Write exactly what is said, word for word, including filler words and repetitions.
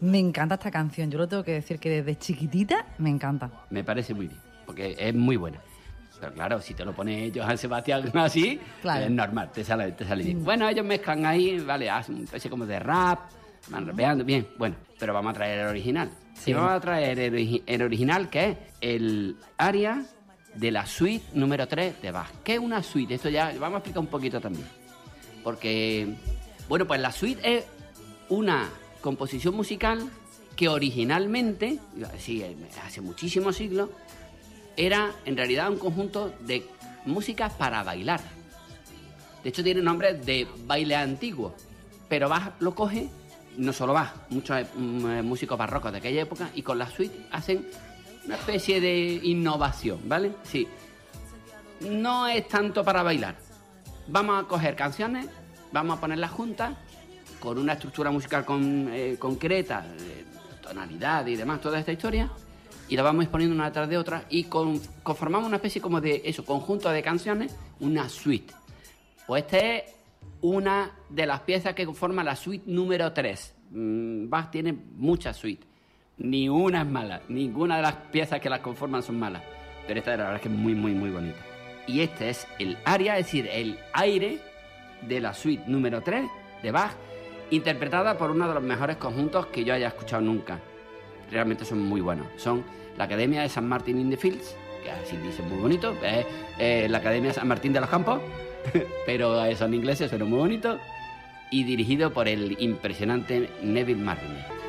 Me encanta esta canción, yo lo tengo que decir que desde chiquitita me encanta. Me parece muy bien, porque es muy buena. Pero claro, si te lo pone Johann Sebastian así, claro, es normal, te sale, te sale bien. Mm. Bueno, ellos mezclan ahí, vale, hacen una especie como de rap, van rapeando, bien, bueno, pero vamos a traer el original. Sí. Y vamos a traer el, ori- el original, que es el aria de la suite número tres de Bach. ¿Qué es una suite? Esto ya vamos a explicar un poquito también. Porque, bueno, pues la suite es una composición musical que originalmente, sí, hace muchísimos siglos, era en realidad un conjunto de música para bailar. De hecho tiene nombre de baile antiguo, pero Bach lo coge, no solo Bach, muchos mm, músicos barrocos de aquella época, y con la suite hacen una especie de innovación, ¿vale? Sí, no es tanto para bailar. Vamos a coger canciones, vamos a ponerlas juntas con una estructura musical con, eh, concreta, eh, tonalidad y demás, toda esta historia, y la vamos exponiendo una detrás de otra y con, conformamos una especie como de eso, conjunto de canciones, una suite. Pues esta es una de las piezas que conforma la suite número tres. Mm, Bach tiene muchas suites, ni una es mala, ninguna de las piezas que las conforman son malas, pero esta la verdad es que es muy, muy, muy bonita. Y este es el aria, es decir, el aire de la suite número tres de Bach, interpretada por uno de los mejores conjuntos que yo haya escuchado nunca. Realmente son muy buenos. Son la Academia de San Martín in the Fields, que así dice muy bonito, es eh, la Academia de San Martín de los Campos, pero son ingleses, son muy bonitos, y dirigido por el impresionante Neville Marriner.